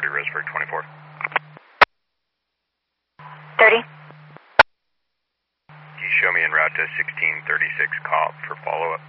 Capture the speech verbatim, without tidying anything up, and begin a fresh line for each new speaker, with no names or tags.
thirty, Roseburg twenty-four.
thirty.
Can you show me en route to sixteen thirty-six Cobb for follow-up?